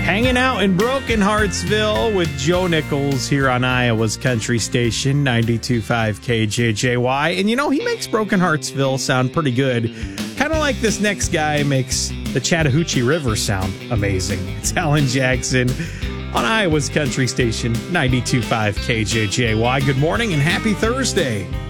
Hanging out in Broken Heartsville with Joe Nichols here on Iowa's Country Station, 92.5 KJJY. And you know, he makes Broken Heartsville sound pretty good. Kind of like this next guy makes the Chattahoochee River sound amazing. It's Alan Jackson on Iowa's Country Station, 92.5 KJJY. Good morning and happy Thursday.